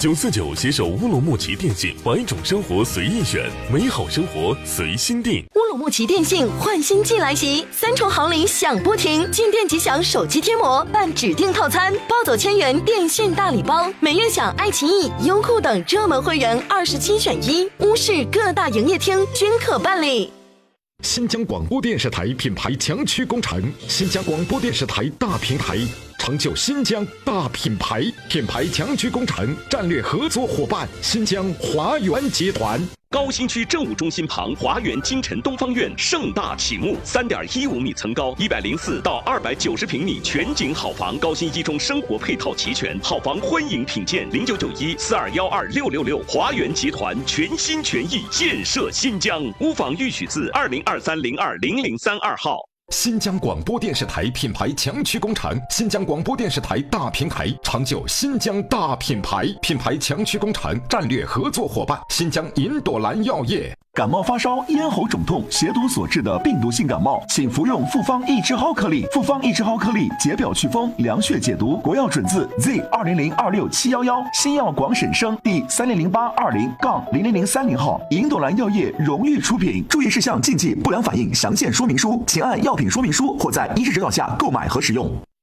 949携手乌鲁木齐电信，100种生活随意选，美好生活随心定。 乌鲁木齐电信换新季来袭，3重好礼享不停，进店即享手机贴膜，办指定套餐，抱走千元电信大礼包，每月享爱奇艺、优酷等热门会员27选1，乌市各大营业厅均可办理。 新疆广播电视台品牌强区工程，新疆广播电视台大平台，成就新疆大品牌。品牌强区工程战略合作伙伴：新疆华源集团。 高新区政务中心旁，华源金晨东方院盛大启幕，3.15米层高，104到290平米全景好房，高新一中生活配套齐全，好房欢迎品鉴，0991421666。华源集团全心全意建设新疆，屋房预许字2023020032号。 新疆广播电视台品牌强区工程，新疆广播电视台大平台，成就新疆大品牌。品牌强区工程战略合作伙伴：新疆银朵兰药业。 感冒发烧、咽喉肿痛、血毒所致的病毒性感冒，请服用复方益智蒿颗粒。复方益智蒿颗粒解表祛风、凉血解毒，国药准字 Z200267711，新药广审生第300820-0003号，银朵兰药业荣誉出品。注意事项、禁忌、不良反应详见说明书，请按药品说明书或在医师指导下购买和使用。